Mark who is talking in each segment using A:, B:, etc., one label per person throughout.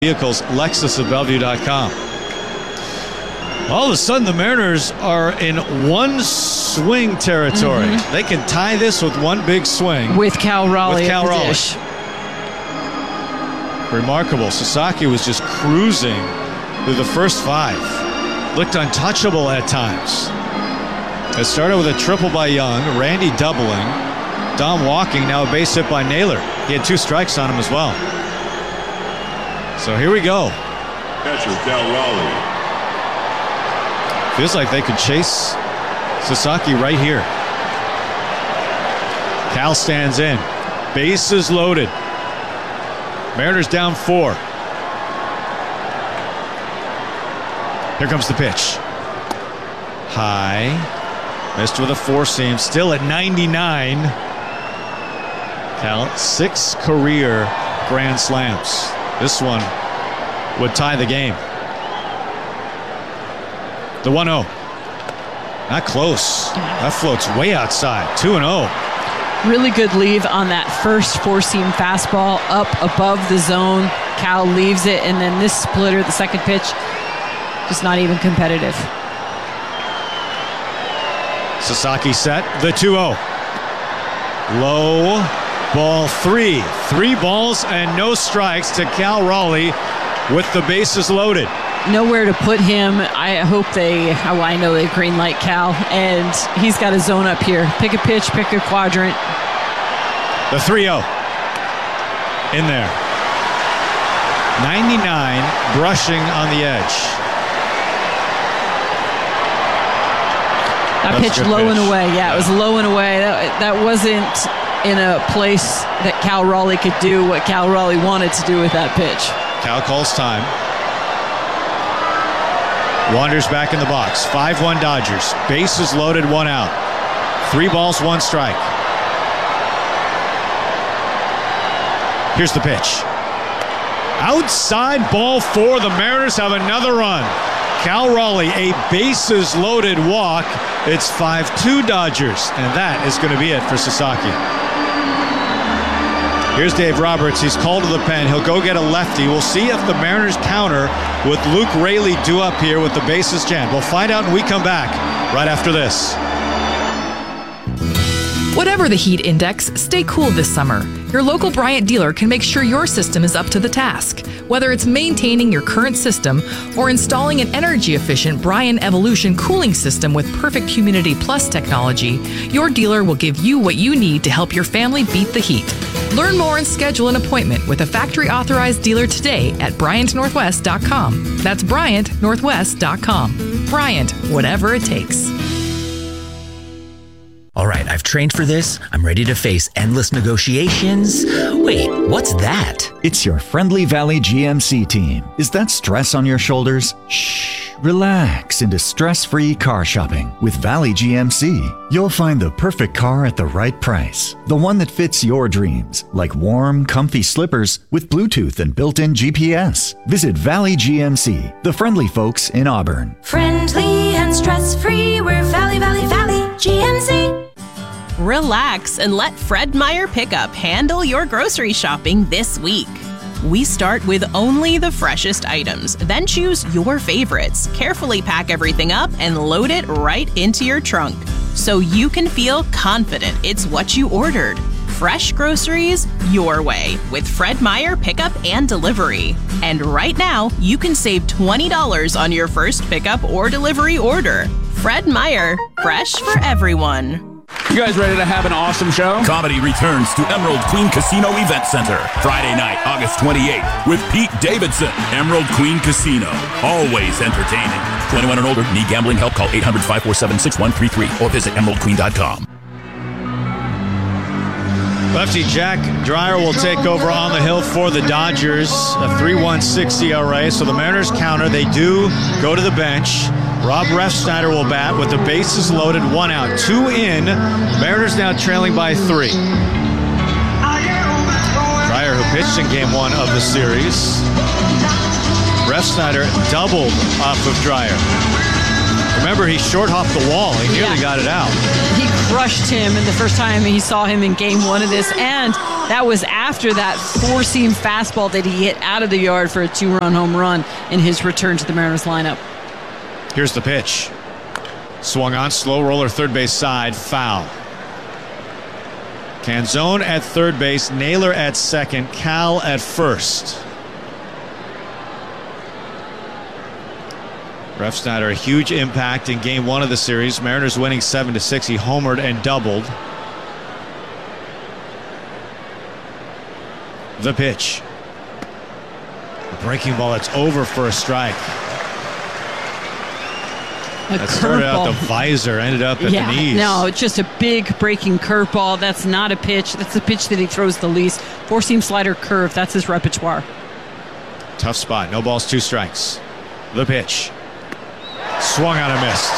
A: Vehicles, Lexus of Bellevue.com. All of a sudden, the Mariners are in one swing territory. Mm-hmm. They can tie this with one big swing.
B: With Cal Raleigh at the dish.
A: Remarkable. Sasaki was just cruising through the first 5. Looked untouchable at times. It started with a triple by Young, Randy doubling, Dom walking, now a base hit by Naylor. He had 2 strikes on him as well. So here we go.
C: Catcher, Cal Raleigh.
A: Feels like they could chase Sasaki right here. Cal stands in. Bases loaded. Mariners down 4. Here comes the pitch. High. Missed with a 4-seam. Still at 99. Cal, 6 career grand slams. This one would tie the game. The 1-0. Not close. That floats way outside. 2-0.
B: Really good leave on that first 4-seam fastball up above the zone. Cal leaves it, and then this splitter, the second pitch, just not even competitive.
A: Sasaki set. The 2-0. Low. Ball 3. 3 balls and no strikes to Cal Raleigh with the bases loaded.
B: Nowhere to put him. I hope I know they green light Cal, and he's got a zone up here. Pick a pitch, pick a quadrant.
A: The 3-0. In there. 99, brushing on the edge.
B: That pitch low and away. Yeah, it was low and away. That wasn't in a place that Cal Raleigh could do what Cal Raleigh wanted to do with that pitch.
A: Cal calls time. Wanders back in the box. 5-1 Dodgers. Bases loaded, 1 out. 3 balls, 1 strike. Here's the pitch. Outside ball 4. The Mariners have another run. Cal Raleigh, a bases loaded walk. It's 5-2 Dodgers. And that is going to be it for Sasaki. Here's Dave Roberts. He's called to the pen. He'll go get a lefty. We'll see if the Mariners counter with Luke Raley due up here with the bases jammed. We'll find out when we come back right after this.
D: Whatever the heat index, stay cool this summer. Your local Bryant dealer can make sure your system is up to the task. Whether it's maintaining your current system or installing an energy-efficient Bryant Evolution cooling system with Perfect Humidity Plus technology, your dealer will give you what you need to help your family beat the heat. Learn more and schedule an appointment with a factory-authorized dealer today at BryantNorthwest.com. That's BryantNorthwest.com. Bryant, whatever it takes.
E: All right, I've trained for this. I'm ready to face endless negotiations. Wait, what's that?
F: It's your Friendly Valley GMC team. Is that stress on your shoulders? Shh, relax into stress-free car shopping. With Valley GMC, you'll find the perfect car at the right price. The one that fits your dreams, like warm, comfy slippers with Bluetooth and built-in GPS. Visit Valley GMC, the friendly folks in Auburn.
G: Friendly and stress-free, we're Valley GMC.
H: Relax and let Fred Meyer Pickup handle your grocery shopping this week. We start with only the freshest items, then choose your favorites, carefully pack everything up, and load it right into your trunk so you can feel confident it's what you ordered. Fresh groceries your way with Fred Meyer Pickup and Delivery. And right now, you can save $20 on your first pickup or delivery order. Fred Meyer, fresh for everyone.
I: You guys ready to have an awesome show?
J: Comedy returns to Emerald Queen Casino Event Center Friday night, August 28th with Pete Davidson. Emerald Queen Casino, always entertaining. 21 and older, need gambling help? Call 800-547-6133 or visit emeraldqueen.com.
A: Lefty Jack Dreyer will take over on the hill for the Dodgers. A 3.16 ERA. So the Mariners counter. They do go to the bench. Rob Refsnyder will bat with the bases loaded, 1 out, 2 in. Mariners now trailing by 3. Dreyer, who pitched in Game 1 of the series. Refsnyder doubled off of Dreyer. Remember, he short-hopped the wall. He nearly got it out.
B: He crushed him in the first time he saw him in Game 1 of this, and That was after that four-seam fastball that he hit out of the yard for a 2-run home run in his return to the Mariners lineup.
A: Here's the pitch. Swung on, slow roller, third base side, foul. Canzone at third base, Naylor at second, Cal at first. Refsnyder, a huge impact in game 1 of the series. Mariners winning 7-6. He homered and doubled. The pitch. A breaking ball that's over for a strike. That started out the visor, ended up at the knees.
B: No, it's just a big breaking curveball. That's not a pitch. That's the pitch that he throws the least. Four-seam slider curve. That's his repertoire.
A: Tough spot. No balls, 2 strikes. The pitch. Swung on and missed.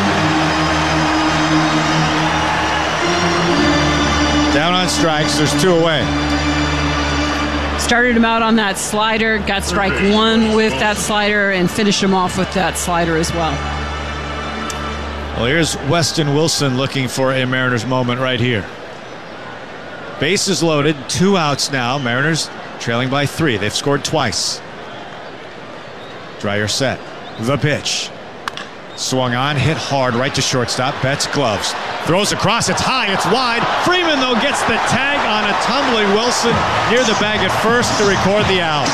A: Down on strikes. There's 2 away.
B: Started him out on that slider. Got strike 1 with that slider and finished him off with that slider as well.
A: Well, here's Weston Wilson looking for a Mariners moment right here. Bases loaded, 2 outs now. Mariners trailing by 3. They've scored twice. Dreyer set. The pitch. Swung on, hit hard, right to shortstop. Betts gloves. Throws across, it's high, it's wide. Freeman, though, gets the tag on a tumbling Wilson near the bag at first to record the out.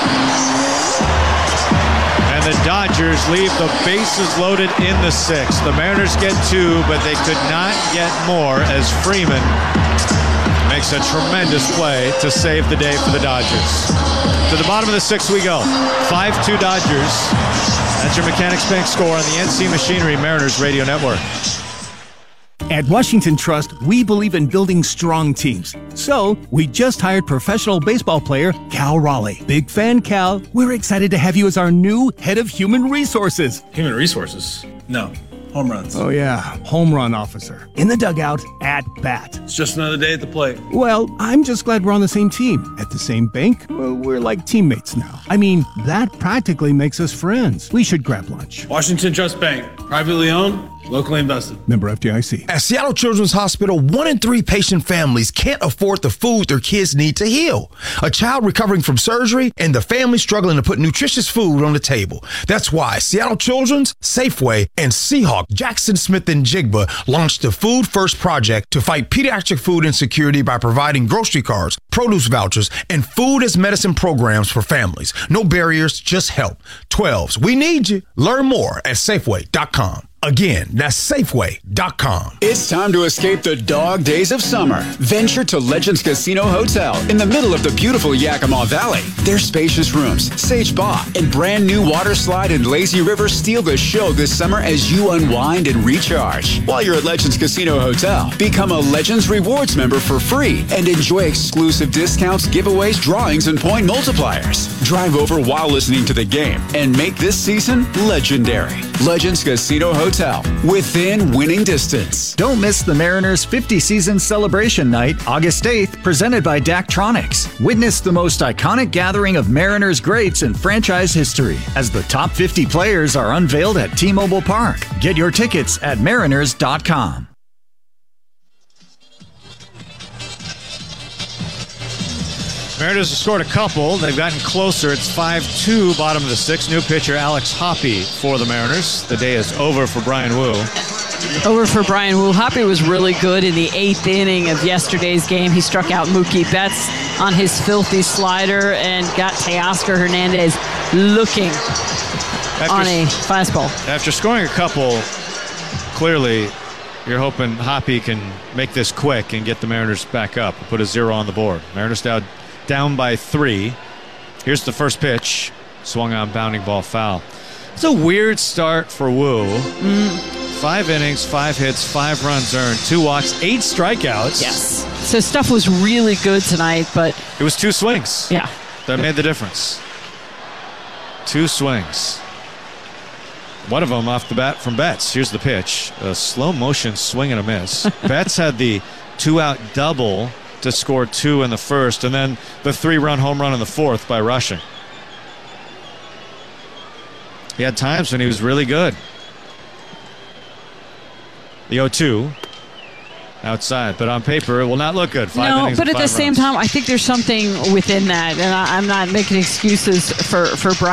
A: And the Dodgers leave the bases loaded in the 6th. The Mariners get 2, but they could not get more as Freeman makes a tremendous play to save the day for the Dodgers. To the bottom of the 6th we go. 5-2 Dodgers. That's your Mechanics Bank score on the NC Machinery Mariners Radio Network.
K: At Washington Trust, we believe in building strong teams. So, we just hired professional baseball player Cal Raleigh. Big fan, Cal. We're excited to have you as our new head of human resources.
L: Human resources? No. Home runs.
K: Oh, yeah. Home run officer. In the dugout, at bat.
L: It's just another day at the plate.
K: Well, I'm just glad we're on the same team. At the same bank, we're like teammates now. I mean, that practically makes us friends. We should grab lunch.
L: Washington Trust Bank. Privately owned, locally invested.
K: Member FDIC.
M: At Seattle Children's Hospital, 1 in 3 patient families can't afford the food their kids need to heal. A child recovering from surgery and the family struggling to put nutritious food on the table. That's why Seattle Children's, Safeway, and Seahawk, Jackson Smith, and Jigba launched the Food First Project to fight pediatric food insecurity by providing grocery cards, produce vouchers, and food as medicine programs for families. No barriers, just help. 12s, we need you. Learn more at Safeway.com. Again, that's Safeway.com.
N: It's time to escape the dog days of summer. Venture to Legends Casino Hotel in the middle of the beautiful Yakima Valley. Their spacious rooms, sage spa, and brand new water slide and lazy river steal the show this summer as you unwind and recharge. While you're at Legends Casino Hotel, become a Legends Rewards member for free and enjoy exclusive discounts, giveaways, drawings, and point multipliers. Drive over while listening to the game and make this season legendary. Legends Casino Hotel, within winning distance.
F: Don't miss the Mariners 50-season celebration night, August 8th, presented by Daktronics. Witness the most iconic gathering of Mariners greats in franchise history as the top 50 players are unveiled at T-Mobile Park. Get your tickets at mariners.com.
A: Mariners have scored a couple. They've gotten closer. It's 5-2, bottom of the 6th. New pitcher Alex Hoppe for the Mariners. The day is over for Brian Wu.
B: Over for Brian Wu. Hoppe was really good in the 8th inning of yesterday's game. He struck out Mookie Betts on his filthy slider and got Teoscar Hernandez looking on a fastball.
A: After scoring a couple, clearly you're hoping Hoppe can make this quick and get the Mariners back up, put a 0 on the board. Mariners now down by 3. Here's the first pitch. Swung on, bounding ball, foul. It's a weird start for Wu. 5 innings, 5 hits, 5 runs earned, 2 walks, 8 strikeouts.
B: Yes. So stuff was really good tonight, but
A: it was 2 swings.
B: Yeah.
A: That made the difference. 2 swings. One of them off the bat from Betts. Here's the pitch. A slow motion swing and a miss. Betts had the 2-out double to score 2 in the first, and then the 3-run home run in the 4th by rushing. He had times when he was really good. The 0-2. outside. But on paper, it will not look good.
B: No, but at the same time, I think there's something within that. And I'm not making excuses for Brian.